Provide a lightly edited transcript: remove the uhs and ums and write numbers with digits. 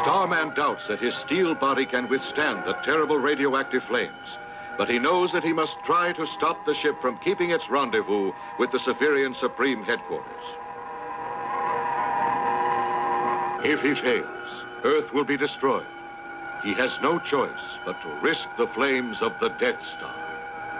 Starman doubts that his steel body can withstand the terrible radioactive flames, but he knows that he must try to stop the ship from keeping its rendezvous with the Severian Supreme Headquarters. If he fails, Earth will be destroyed. He has no choice but to risk the flames of the Death Star.